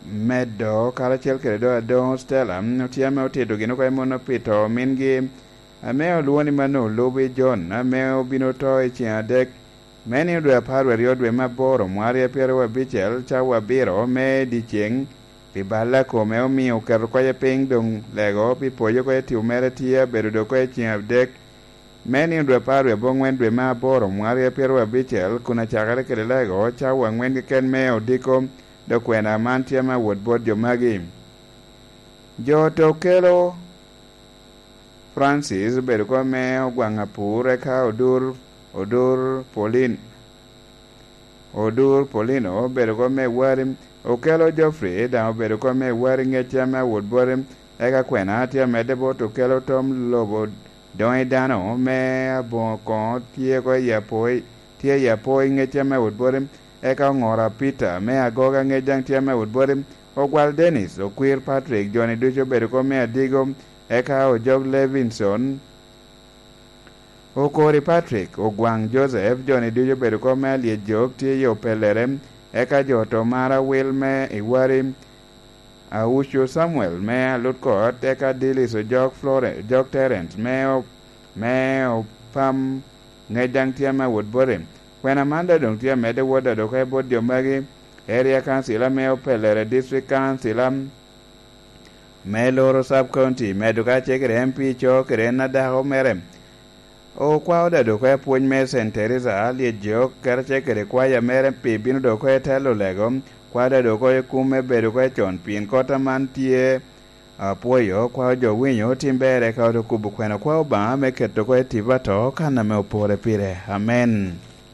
medo karachiel kod do Stella tiame otedo gino kwa mono pito min gi ameo luoni mano lobe John ameo bino to e chieng' adek meni dwe apar ariyo dwe maboro mwari piero abichiel chawa biro me di chieng' pi bala kome omiyo kar kwa piny dong lego pi poyo kwa tiu mere tia bedo do kwa chieng' adek meni dwe apar abong'wen dwe maboro mwari piero abichiel kuna chakare kede lego chawa ng'wen gi ken me odiko do kwena mantie ma wuod bod jomagi jo to kelo Francis bedo kwa me ogwanga pur eka odur Polino bedo kwa me wari okelo Joffrey da bedo kwa me wari ngetia ma wuod bod eka kwena tia medebo to kelo Tom Lobo doi dano me aboko tie kwa yapoi ngetia ma wuod bod eka ngora Peter me agoga ngejang tia ma wuod bod ogwal Dennis okwir Patrick Johnny ducho bedo kwa me adigo eka ojog Levinson okori Patrick ogwang Joseph Johnny ducho bedo kwa me alie jok tie yo pelere eka joto mara Will me iwari Ausho Samuel me alutkot eka Dilis ojog Florence jog Terence me opam ngejang tia ma wuod bod when Amanda dong tia mede woda do kai bod jomagi area council me opelere district council me loro sub county me do ka chekre MP cho kre na da ho mere o kwa oda do kai puonj me St Teresa ali jo kar chekre kwa ya mere pi bino do kai telo lego kwa da do kai kume bedo kai chon pin kota man tie apoyo kwa jo winyo timbere ka do kubu kwena kwa ba me keto kai tivato kana me opore pire amen.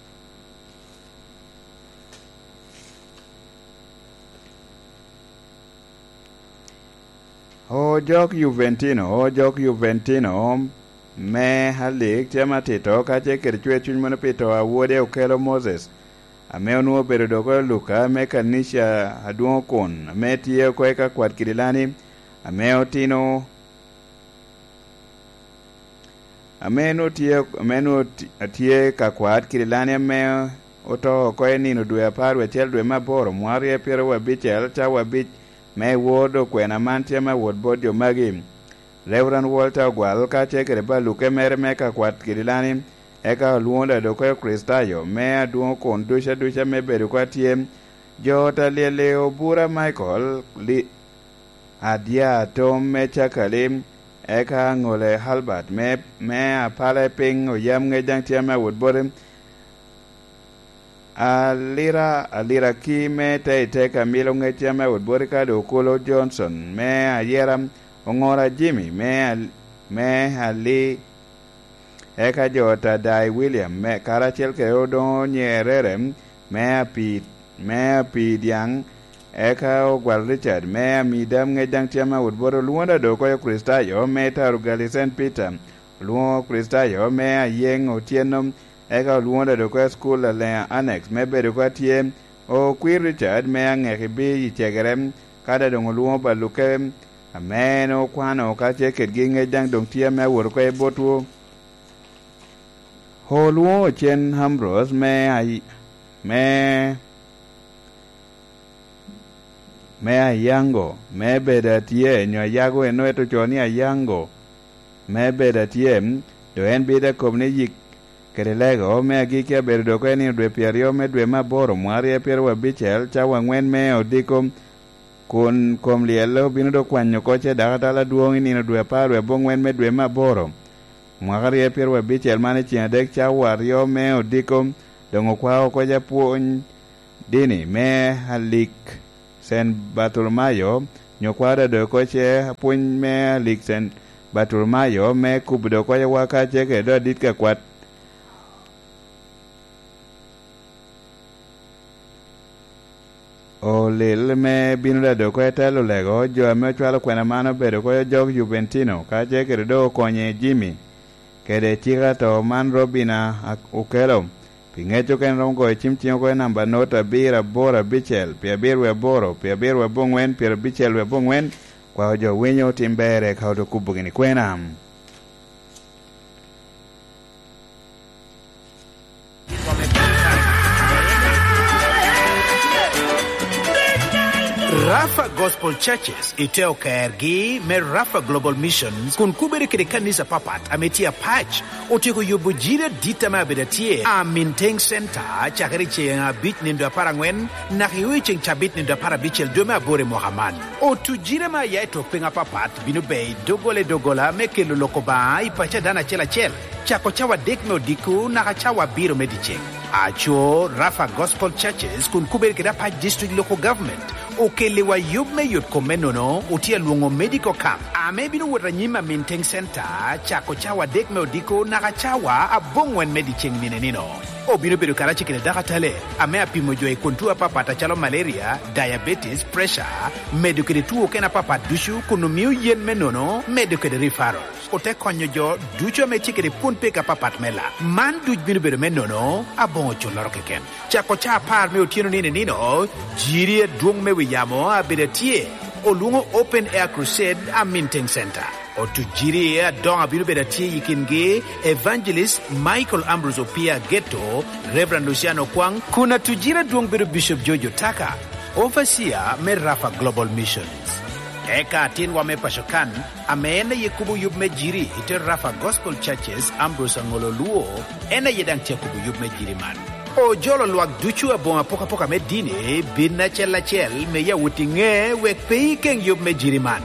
O jok Juventino me halik tema tito kache kerchwe chuny mono pito awuode okelo Moses ame onuo bedo doko Luka me kanisha aduong kon ame tiye ko eka kwat kirilani ame otino ame tiye ka kwat kirilani ame oto ko enino dwe apar wechiel dwe maboro mwari piero abichiel chawa bich me wodo kwena mantie ma wuod bod jomagi Reverend Walter ogwal ka chekre ba luke mere me ka kwat kirilani eka luonda do ko Kristayo me aduong kon dusha me bedo kwa tie jota leo bura Michael li adia tom me chakali eka ngole Halbert me apale ping oyam ngejang tie ma wuod bod alira ki me te Camilo ngetia me wuod bod ka do Kolo Johnson me ayeram ongora Jimmy me ali eka jota Dai William me karachiel ke odo Nyerere me api diang eka ogwal Richard me amidam ngejang tia ma wuod bod luonda do ko Kristayo me tarugali St Peter luo Kristayo me ayeng otieno eka luonda do ko school le annex me bedo ko tie o kwir Richard me ang'eki bi chegere kada dong luo baluke amen o kwano ka cheket gi ngejang dong tie me wuod ko botuo ho luo chen Ambrose me ayango me beda tie nyo yago eno to choni ayango me beda tie do en beda komne yik kerelego me agikia bedo ko ni dwe piero me dwe maboro mwari piero abichiel chawa ng'wen me odiko kun kom lielo bino do kwanyo koche dakatala duong ni dwe apar abong'wen me dwe maboro mwari piero abichiel mane chieng' adek chawa rio me odiko dongo kwao ko japuonj dini me halik St Bartolomeo nyokwada do koche puonj me halik St Bartolomeo me kubdo ko waka cheke do dit ka kwat o lil me bino da do ko telo lego jo me chwalo kwena mano bedo ko jog Juventino ka je kere do konye Jimmy kede chiga to man Robina ukelo pingecho ken rongo chimchio ko namba nota bira bora bichel pia birwe boro pia birwe bongwen pia bichel we bongwen kwa jo winyo timbere ka do kubugini kwena Rafa Gospel Churches iteo kergi me Rafa Global Missions kun kubere kede kanisa papat ametia patch otiko yubu jira dita mabedatie a Minteng Center chakari chenga bit nindo parangwen na hiwi cheng chabit nindo parabichel dome abore Mohaman o tujira ma yaito penga papat binu bay dogola mekelo lokoba ipacha dana chela chako chawa dekme odiku na chawa biro medicheng acho Rafa Gospel Churches kun kubere kede patch district local government okelewa yubme yut komenono utia luongo medical camp amebino wotanyima Minteng Center chako chawa dekme odiko na chawa abongwen medicheng minenino obino bedo karachi kene dakatale ame apimo joe kontua papa chalo malaria diabetes pressure medukede tuo kena papa dushu kunumiu yen menono medukede referrals ote konyo jo ducho me chikede punpe ka papat mela man duj bino bedo menono abongo chuloro keken chako cha par me otieno nino jiri duong me wiyamo abedatie olungo open air crusade a Minteng Center o tujiri donga binu bedatie yikinge evangelist Michael Ambrose Opia Ghetto Reverend Luciano Kwang kuna tujira duong bedu Bishop Jojo Taka overseer me Rafa Global Missions eka tinwa me pashokan ameenda yekubu yub me jiri ite Rafa Gospel Churches Ambrose Ngololuo ena yedang tia kubu yub me jiri man o jolo luak duchu abonga poka me dine binna chela chel me ya wutinge wek pei keng yub me jiri man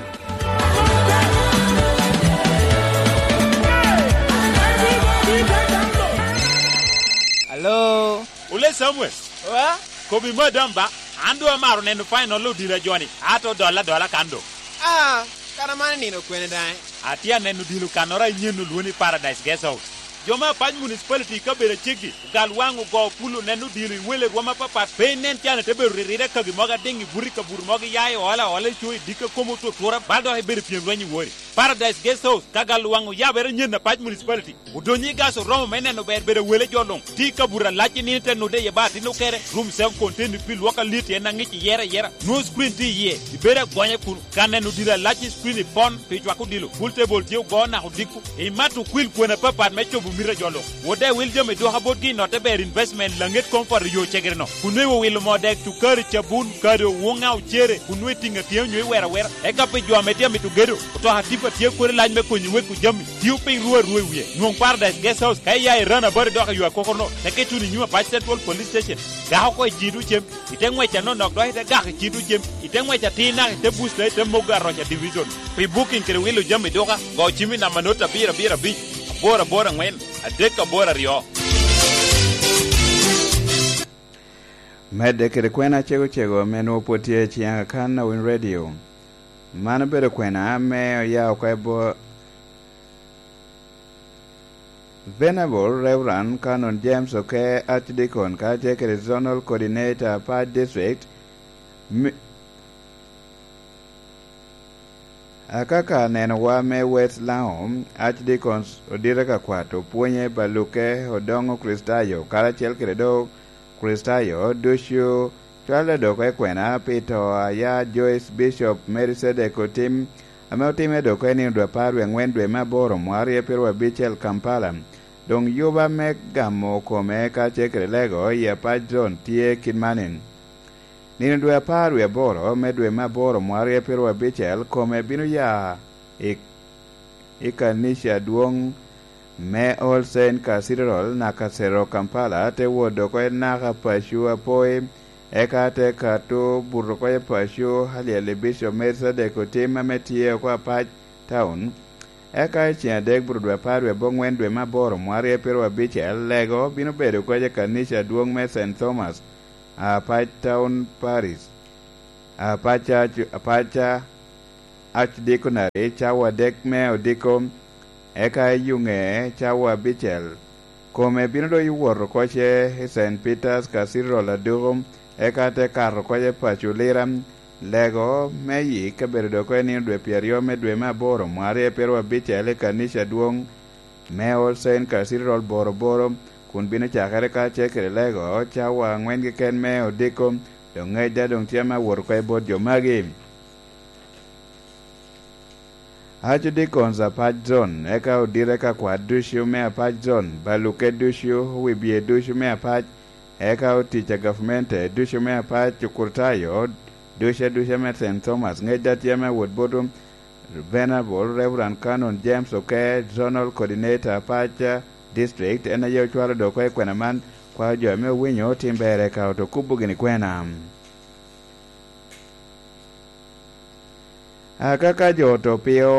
Hello. Ule Samuel. Wa? Kobi madamba. Ando amaro nenu final lo dira Johnny. Ato $1 kando. Ah, karamane nino kwene dai. Atia nenu dilu kanora nyenu luoni Paradise Guest House. Joma Pany Municipality kabere chiki. Galwangu go pulu nenu dilu wele roma papa. Pe nen tiane tebe ririre kagi moga dengi burika burmogi yae wala chui dika komo to tora baldo he bere piem ranyi wori. Paradise Guest House kagalwangu ya bere nyena Pany Municipality. Udonyi gaso romo meneno bere wele jolong. Tika bura lachi ni te no de yabati no kere. Room 7 contain pil waka liti ena ngichi yera. No screen ti ye. Ibere gwanye kun kanenu dila lachi screen pon pejwa ku dilu. Full table tiu go na hudiku. Imatu kwil kwena papa mecho mira jolo wode wil jome do habot gi no te ber investment langet comfort yo chegerno kunwe wil modek tu kar chabun karo wonga chere kunwe tinga tie nyi wera e ka pe jome tie mitu gedo to hatipa tie kore lañ me ko nyi ku jami tiu pe ruwe wiye non Paradise Guest House kay yaay rana bar do yo ko kono te ke tuni nyuma pa central police station ga ko jidu chem itengwe cha no nok do ite ga jidu chem itengwe cha tina te boost te moga rocha division pe booking kre wil jame do ga go chimi na manota bira bi bora ngwen adeka bora rio Mede kere kwena chego meno potie chianga kana win radio mana bere kwena me ya kwebo Venerable Reverend Canon James Oke Archdeacon ka kere zonal coordinator per district akaka neno wa me West Lahom Archdeacons odireka kwato puonye baluke odongo Kristayo karachiel kredo Kristayo dushu chwale doko kwena pito ya Joyce Bishop Merisedek otim ameotime doko ni ndwa parwe ngwendwe maboro mwari pirwa bichel Kampala dong yuba me gamo kome ka chekre lego ya pajron tie kinmanin Nino dwe parwe boro medwe maboro mwari pirwa bichel kome binu ya ikanisha duong me All Saint Cathedral na kasero Kampala te wodo ko na pashu apoe eka te kato burro ko pashu hali Bishop Merisedek otima metie ko pa town eka chia dek burdo parwe bongwendwe maboro mwari pirwa bichel lego binu bedo ko kanisha duong me St Thomas a town Paris a pacha archdeaconry chawa dek me odiko eka yunge chawa bichel kome bino yuworo koche St Peter's Cathedral adugum eka te karo koche pachuliram lego meyi kebedo ko ni dwe pierio medwe maboro mwari perwa bichel kanisha duong me All Saint Cathedral boro kun bino chakare ka chekre lego chawa ngwen ken me odiko dongeja dong tiama wor ko bod jomagi Archdeacons a Pajzon, eka odireka kwa dushu me a Pajzon, baluke dushu, wibie dushu me a Paj, eka oticha government dushu me a Paj chukurtayo, dusha me St. Thomas ngeda tiame wood bottom Venerable Reverend Canon James Oke Zonal Coordinator Pacha District ena yo chwalo do ko kwena man kwa jo me winyo timbere ka to kubugini kwena akaka joto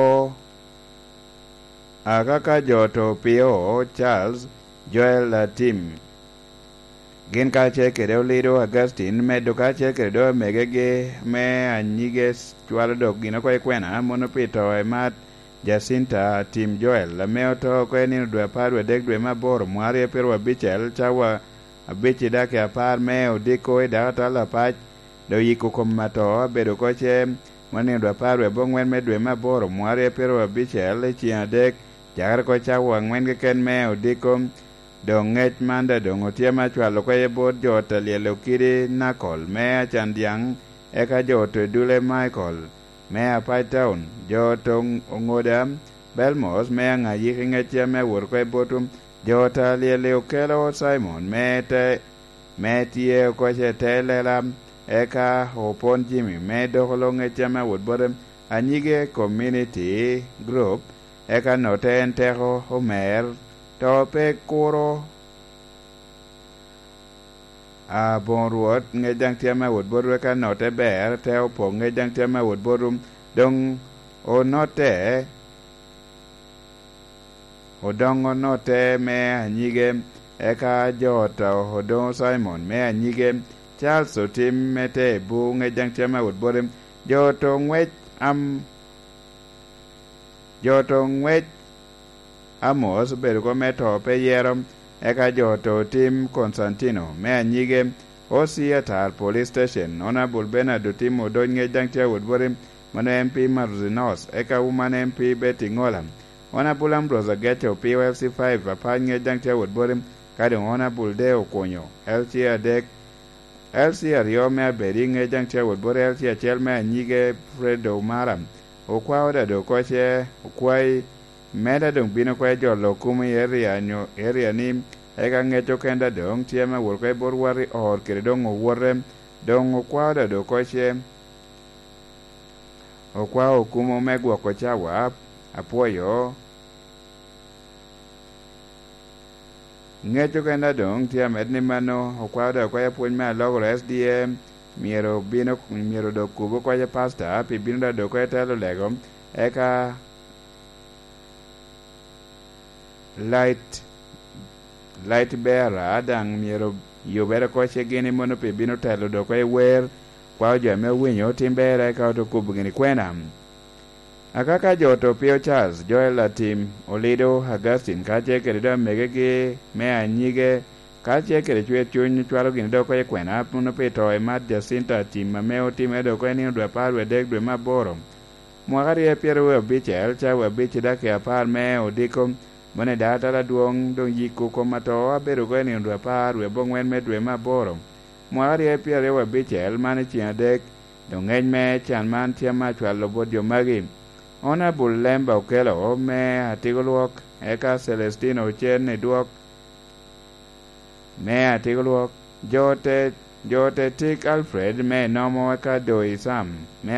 pio Charles Joel Tim gin ka chekere Lido Augustine medo ka chekere megege me anyige chwalo do gino ko kwena mono pito e mat Jacinta Tim Joel meo to ko ni dwe parwe dek dwe mabor mwari pero abichel chawa abichi dake apar meo diko data la pach do yiko komato bedo ko che mani dwe parwe bongwen me dwe mabor mwari pero abichel chi adek jar ko chawa ngwen ke ken meo diko do ngech manda do ngotie ma chwalo ko yebod jota lielo kiri nakol me chandiang eka joto dule Michael Mea Pai Town, Jotong Ongodam, Belmos, Mea Ngayi Ngatia Me Wurkwe Botum, Jota Leokelo Simon, Metie Koche Telelam, Eka Hopon Jimmy, Medoholong Etiame Woodbottom, Anyige Community Group, Eka Note Entejo Homer, Tope Kuro, a bon ruot nge jang tiama wood boru ka note ber teo po nge jang tiama wood borum dong o note o dongo note me anyige eka jota o don Simon me anyige Charles Otim mete bu nge jang tiama wood borum joto ngwech Amos beru ko meto pe yerom eka joto Tim Constantino me anyige Osiatar Police Station Honorable Bernard Tim Odonye Jangtia Woodbury Mana MP Marzinos eka woman MP Betty Ngolam Honorable Ambrose Geto PLC 5 Apanye Jangtia Woodbury Kadong Honorable Deo Konyo LC Adek LC Ariome Beringe Jangtia Woodbury LC Achelme anyige Fredo Maram Okwa oda do koche okwai meda dong bino kwa jolo kumi area ni eka ngecho kenda dong tiama wurkwe borwari or kiri dong uwore dong ukwa da do koche ukwa ukumo megwa kochawa apoyo ngecho kenda dong tiama edni mano ukwa da kwa apoyo me alogro SDM miero do kubo kwa pasta pi bino da do kwa telo lego eka light bearer adang miero yobera koche gini mono pe bino telo do ko wer kwa jo me winyo timbere ka to kubugini kwena akaka joto Pio Charles Joel Tim Olido Augustine ka chekere do megege me anyige ka chekere chwe chuny chwalo gini do ko kwena mono pe to e mat Jacinta Tim mameo tim edo ko ni do parwe dek dwe maboro mwagari e piero we bichel chawe bichi dake apar me odikom Mane data la duong dong yiku komato aberu ko ni ndwa par we bongwen medwe maboro mwari e piere we bichel mane chia dek dong ngeny me chan man tia ma chwalo bodio magi ona bul lemba okelo me atigolwok eka Celestino chen ne duok me atigolwok jote tik Alfred me nomo eka doi sam me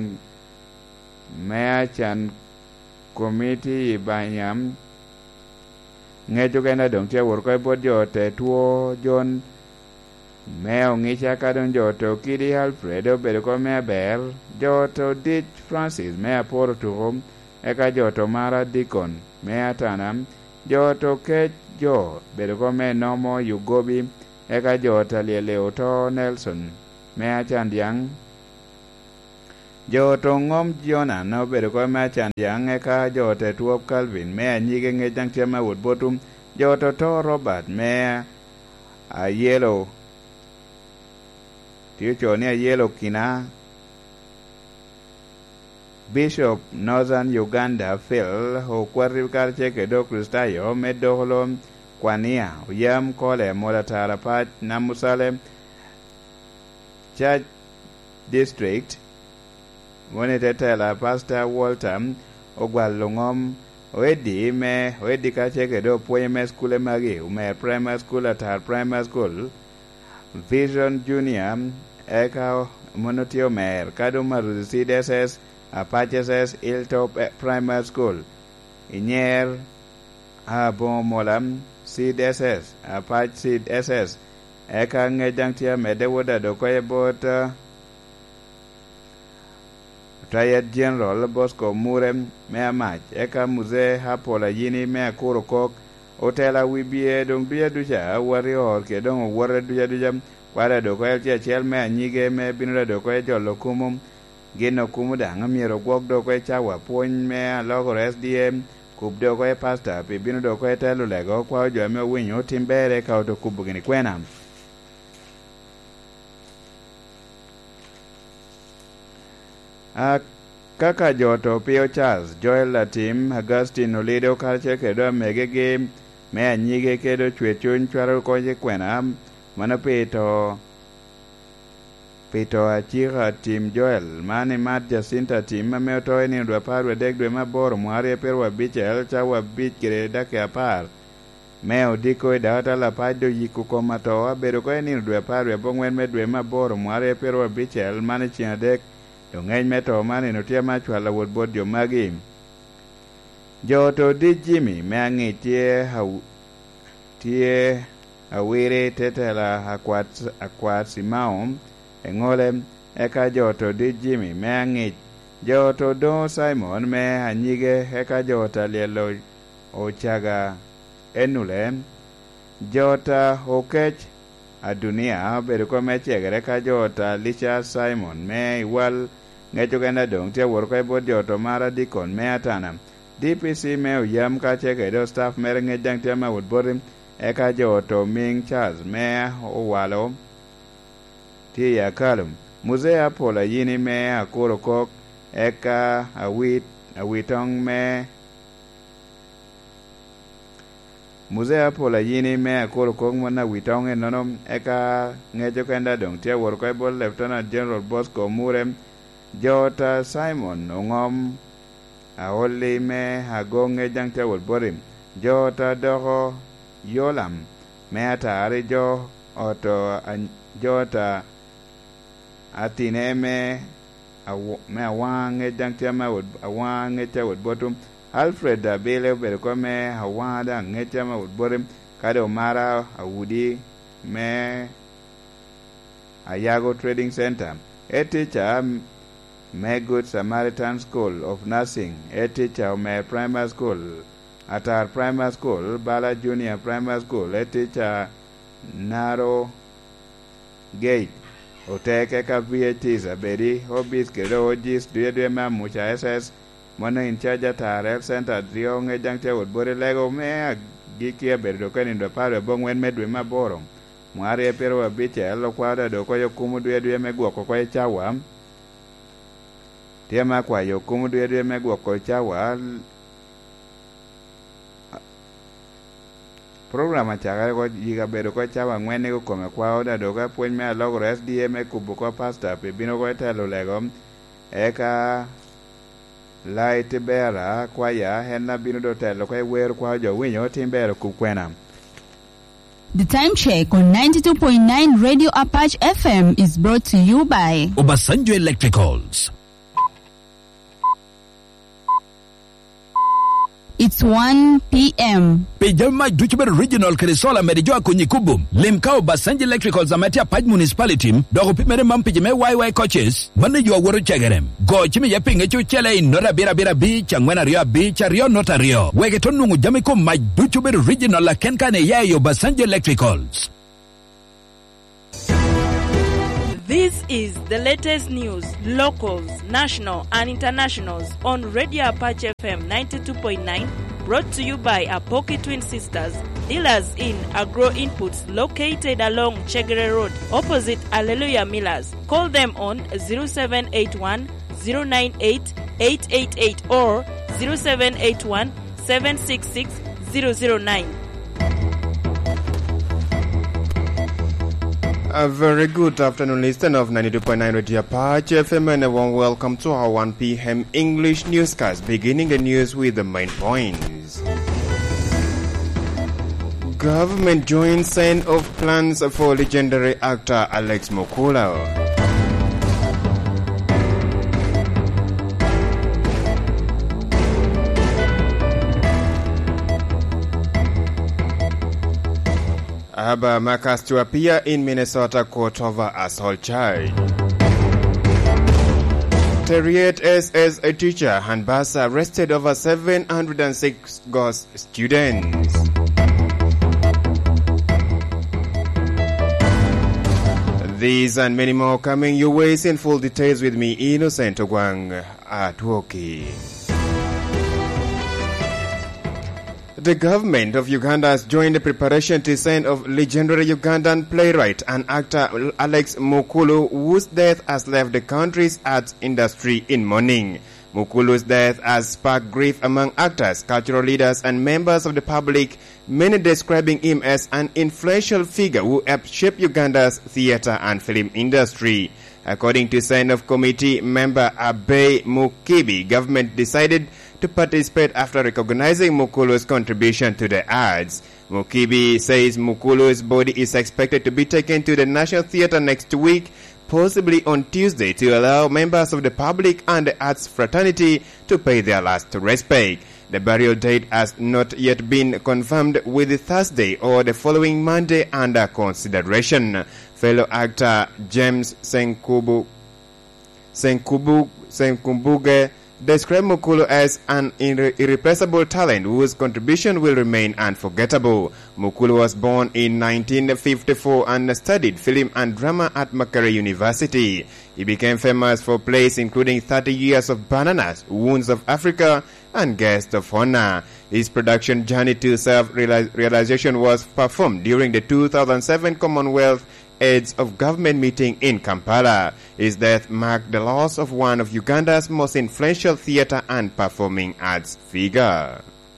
achan committee banyam ngejo kenda dong tia wurko bod jote tuo John meo ngicha kadong joto Kidi Alfredo bedo ko mea ber joto Ditch Francis mea poro tuhom eka joto Mara Deacon mea tanam joto Kech Jo bedo ko mea nomo Yugobi eka joto Lieleo to Nelson mea chandiang joto ngom Jona no bedo ko ma chandiang eka jote tuop Calvin mea nyige ngejang tiama wood botum joto to Robert mea a yellow tiucho ni a yellow kina Bishop Northern Uganda Phil ho kwarri karche ke do Kristayo medo holom kwania uyam kole mola tarapat namusalem Church District Wone tetela Pastor Walter Ogwalongom oedi ka cheke do puonye me skule magi ume primary school atar primary school Vision Junior eka monotio mer kado maruzi CDSS apaches Hilltop Primary School inyer abon molam CDSS apach CDSS eka ngejangtia medewoda dokoye bot Retired General Bosco Murem mea mach eka muze hapola yini mea kuro kok otela wibie dong duya duja warrior ke dong warra duja kwara doko eltia chel mea nyige me binura doko e jolo kumum gino kumuda ngamiero gwok doko e chawa pony mea logo SDM kub doko e pasta pi binu doko e telu lego kwa jo me winyo timbere ka oto kubu gini kwenam kaka joto Pio Charles Joel Latim Augustine Olido Kalche kedo megege me nyige kedo chwechun chwaro koje kwena mana pito achira Tim Joel mani mat Jacinta Tim me to ni ndo parwe dek dwe mabor mwari perwa bichel chawa bich kire dake apar me odiko data la pado yiku komato abero ko ni ndo parwe bongwen me dwe mabor mwari perwa bichel mani china dek ng'eny meto mane no tia machwala wod bod jo magi joto di Jimmy me angi tie awire tetela akwat Simao engole eka joto di Jimmy me angi joto do Simon me anyige eka jota lielo ochaga enule jota okech adunia bedo ko mechegere ka jota Licha Simon me igual ngecho kenda dong tia wor ko bod joto mara dikon me atana DPC me uyam ka cheke do staff mere ngejang tia ma wod borim eka joto Ming Charles me owalo tia kalum muzea pola yini me akoro kok eka awitong me Muzea pola yini me akoro kok mona witong enonom eka ngecho kenda dong tia wor ko bod Lieutenant General Bosco Murem Jota Simon ongom aoli me agonge jangte wol borim Jota doho yolam me atari jo oto Jota atine me awange jangte ma wod awange te wod botum Alfred Dabele berko me awada ngete ma wod borim kado mara awudi me Ayago Trading Center a teacher me Good Samaritan School of Nursing, a teacher me primary school, at our primary school, Bala Junior Primary School, a teacher Narrow Gate, Oteke ka VHS, a bedi, hobbies, kerojis, duedwe mucha SS, mono in charge at our health center, Driong, a juncture with body lego, me a geeky a berdokan in the power of bong when medwe ma borom. Mwari pero a biche, elo kwada doko yo kumu duedwe me guako kwa chawa. Tiama kwa yo kumu duedwe me guako chawa. Programa chaga ko yiga bedo ko chawa ngwene ko kome kwa oda doka pwen me logo SDM kubu ko pasta pe bino ko telo lego eka light bera kwa ya henna bino do telo ko wer kwa jo winyo timbero ku kwena. The time check on 92.9 Radio Apache FM is brought to you by Obasanjo Electricals. It's 1 p.m. Pejama Duchiber Regional Kerisola Medijoa Kunyikubum. Limkao Obasanjo Electricals Amatia Paj Municipality. Dogo Pimere Mampijame YY coaches. Manajo Woro Chagarem. Go Chimi Yaping Chele in Nora Bira Beach and Wenaria Beach Rio Notario. Wegetonu Jamiko Maj Duchiber Regional Kenkane Yayo Obasanjo Electricals. This is the latest news, locals, national and internationals on Radio Apache FM 92.9, brought to you by Apoki Twin Sisters, dealers in agro inputs located along Chegere Road, opposite Alleluia Millers. Call them on 0781 098 888 or 0781 766 009. A very good afternoon, listener of 92.9 Radio Apache FM, and a warm welcome to our 1 p.m. English newscast, beginning the news with the main points. Government joins sign of plans for legendary actor Alex Mukula. Haba Marcus to appear in Minnesota court over assault charge. Terriet as a teacher and bus arrested over 706 ghost students. These and many more coming your way in full details with me, Innocent Ogwang at Woki. The government of Uganda has joined the preparation to send of legendary Ugandan playwright and actor Alex Mukulu, whose death has left the country's arts industry in mourning. Mukulu's death has sparked grief among actors, cultural leaders, and members of the public, many describing him as an influential figure who helped shape Uganda's theatre and film industry. According to Send-Off Committee member Abe Mukibi, government decided to participate after recognizing Mukulu's contribution to the arts. Mukibi says Mukulu's body is expected to be taken to the National Theatre next week, possibly on Tuesday, to allow members of the public and the arts fraternity to pay their last respect. The burial date has not yet been confirmed, with Thursday or the following Monday under consideration. Fellow actor James Senkumbuge described Mukulu as an irreplaceable talent whose contribution will remain unforgettable. Mukulu was born in 1954 and studied film and drama at Makerere University. He became famous for plays including 30 Years of Bananas, Wounds of Africa, and Guest of Honor. His production journey to self-realization was performed during the 2007 Commonwealth Aids of Government meeting in Kampala. His death marked the loss of one of Uganda's most influential theatre and performing arts figure.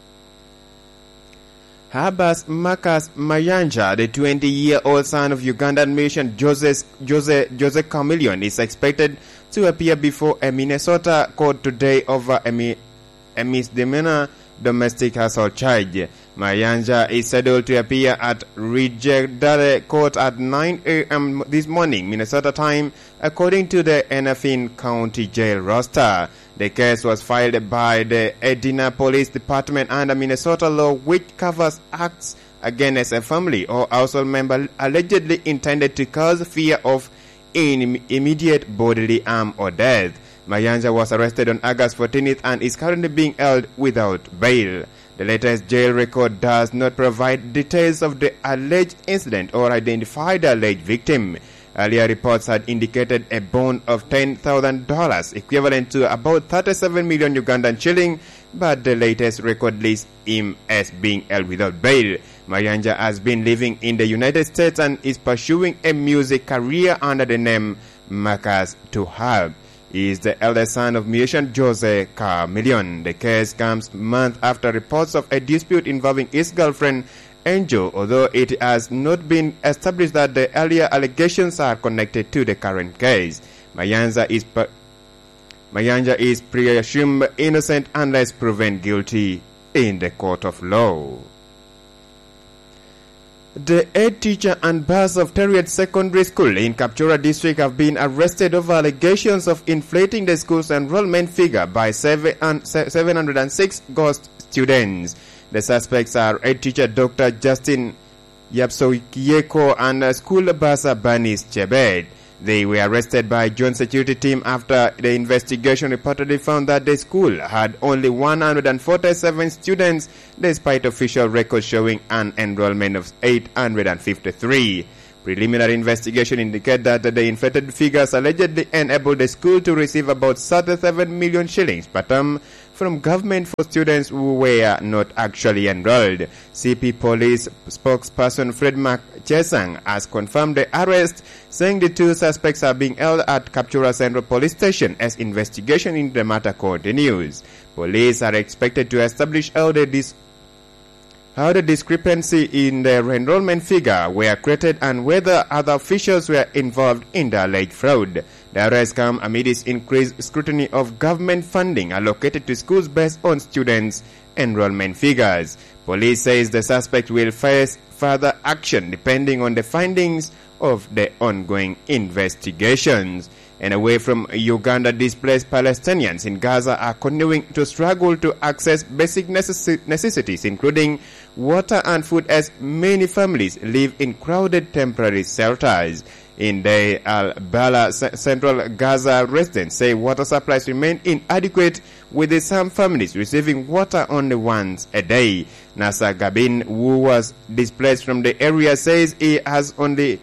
Habas Marcus Mayanja, the 20-year-old son of Ugandan musician Jose Chameleone, is expected to appear before a Minnesota court today over a misdemeanor domestic assault charge. Mayanja is scheduled to appear at Ridgedale Court at 9 a.m. this morning, Minnesota time, according to the Anaheim County Jail roster. The case was filed by the Edina Police Department under Minnesota law, which covers acts against a family or household member allegedly intended to cause fear of immediate bodily harm or death. Mayanja was arrested on August 14th and is currently being held without bail. The latest jail record does not provide details of the alleged incident or identify the alleged victim. Earlier reports had indicated a bond of $10,000, equivalent to about 37 million Ugandan shilling, but the latest record lists him as being held without bail. Mayanja has been living in the United States and is pursuing a music career under the name Marcus Tuhab. He is the eldest son of musician Jose Chameleone. The case comes months after reports of a dispute involving his girlfriend Angel, although it has not been established that the earlier allegations are connected to the current case. Mayanja is presumed innocent unless proven guilty in the court of law. The head teacher and boss of Terriet Secondary School in Kapchora District have been arrested over allegations of inflating the school's enrollment figure by 706 ghost students. The suspects are head teacher Dr. Justin Yapsoyeko and school boss Banis Chebet. They were arrested by joint security team after the investigation reportedly found that the school had only 147 students, despite official records showing an enrollment of 853. Preliminary investigation indicated that the inflated figures allegedly enabled the school to receive about 37 million shillings per term from government for students who were not actually enrolled. CP Police spokesperson Fred Mark Chesang has confirmed the arrest, saying the two suspects are being held at Kapchora Central Police Station as investigation into the matter continues. Police are expected to establish how the discrepancy in the enrollment figure were created and whether other officials were involved in the alleged fraud. The arrest comes amidst increased scrutiny of government funding allocated to schools based on students' enrollment figures. Police says the suspect will face further action depending on the findings of the ongoing investigations. And away from Uganda, displaced Palestinians in Gaza are continuing to struggle to access basic necessities, including water and food, as many families live in crowded temporary shelters. In Deir al-Bala, central Gaza, residents say water supplies remain inadequate, with some families receiving water only once a day. Nasser Gabin, who was displaced from the area, says he has only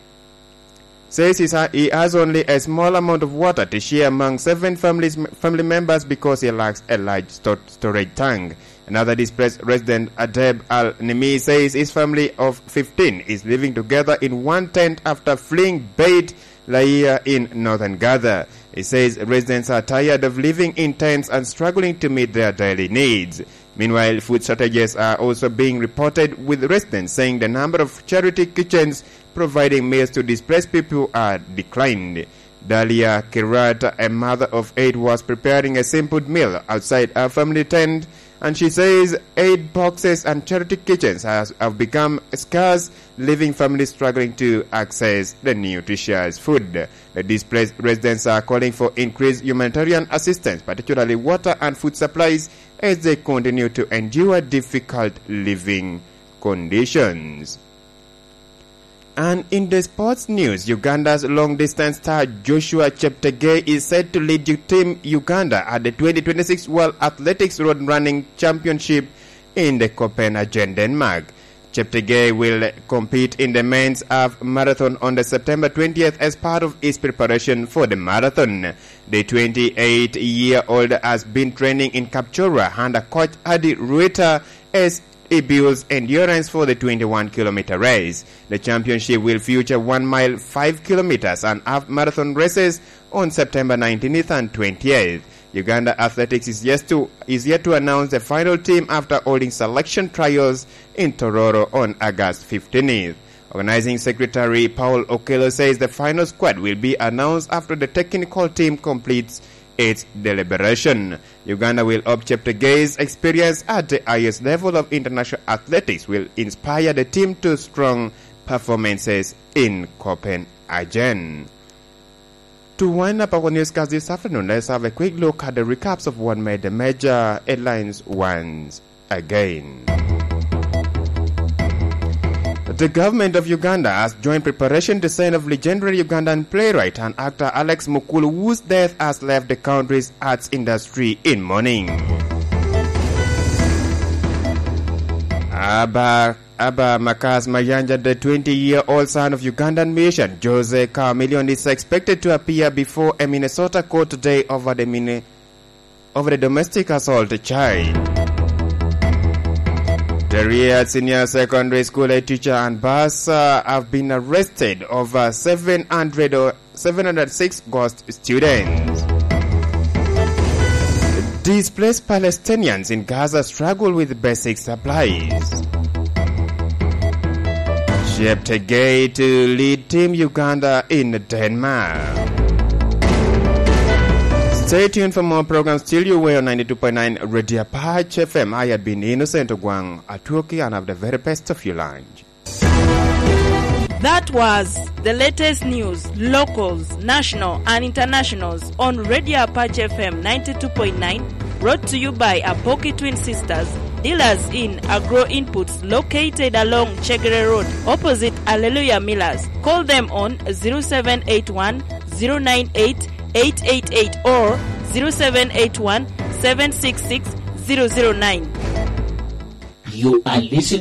a small amount of water to share among 7 family members because he lacks a large storage tank. Another displaced resident, Adeb Al-Nimi, says his family of 15 is living together in one tent after fleeing Beit Laia in northern Gaza. He says residents are tired of living in tents and struggling to meet their daily needs. Meanwhile, food shortages are also being reported, with residents saying the number of charity kitchens providing meals to displaced people are declined. Dalia Kirat, a mother of 8, was preparing a simple meal outside her family tent, and she says aid boxes and charity kitchens have become scarce, leaving families struggling to access the nutritious food. The displaced residents are calling for increased humanitarian assistance, particularly water and food supplies, as they continue to endure difficult living conditions. And in the sports news, Uganda's long-distance star Joshua Cheptegei is set to lead Team Uganda at the 2026 World Athletics Road Running Championship in the Copenhagen, Denmark. Cheptegei will compete in the men's half marathon on the September 20th as part of his preparation for the marathon. The 28-year-old has been training in Kapchorwa under coach Adi Rueta as he builds endurance for the 21-kilometer race. The championship will feature 1 mile, 5 kilometers and half marathon races on September 19th and 20th. Uganda Athletics is yet to announce the final team after holding selection trials in Tororo on August 15th. Organizing Secretary Paul Okello says the final squad will be announced after the technical team completes its deliberation. Uganda will hope Cheptegei's experience at the highest level of international athletics will inspire the team to strong performances in Copenhagen. To wind up our newscast this afternoon, let's have a quick look at the recaps of what made the major headlines once again. The government of Uganda has joined preparation to send off legendary Ugandan playwright and actor Alex Mukulu, whose death has left the country's arts industry in mourning. Abba Makas Mayanja, the 20-year-old son of Ugandan musician Jose Chameleone, is expected to appear before a Minnesota court today over the domestic assault child. The Riyadh Senior Secondary School teacher and bus have been arrested over 706 ghost students. Displaced Palestinians in Gaza struggle with basic supplies. Cheptegei to lead Team Uganda in Denmark. Stay tuned for more programs till you wear on 92.9 Radio Apache FM. I had been Innocent Ogwang Atuoki, and have the very best of your lunch. That was the latest news, locals, national and internationals on Radio Apache FM 92.9, brought to you by Apoki Twin Sisters, dealers in agro inputs located along Chegere Road, opposite Alleluia Millers. Call them on 0781 098 888 or 0781 766 009. You are listening